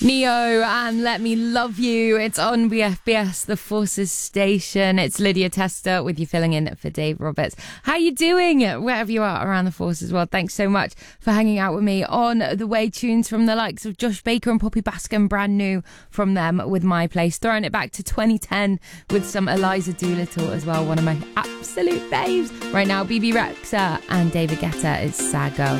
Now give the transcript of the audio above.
Neo and Let Me Love You. It's on BFBS, the Forces station. It's Lydia Tester with you filling in for Dave Roberts. How you doing wherever you are around the Forces world? Thanks so much for hanging out with me on the way. Tunes from the likes of Josh Baker and Poppy Bascom, brand new from them with My Place. Throwing it back to 2010 with some Eliza Doolittle as well, one of my absolute faves. Right now, BB Rexa and David Guetta is Sad Girl.